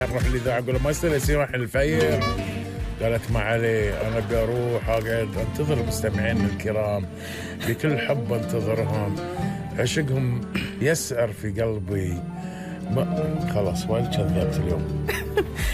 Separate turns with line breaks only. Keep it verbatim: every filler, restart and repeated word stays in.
نروح الاذاعه اقول له ما يصير يصير احنا الفير. قالت ما عليه، انا ابي اروح اقعد انتظر المستمعين الكرام بكل حب، انتظرهم، عشقهم يسعر في قلبي. خلاص وايد كذبت اليوم.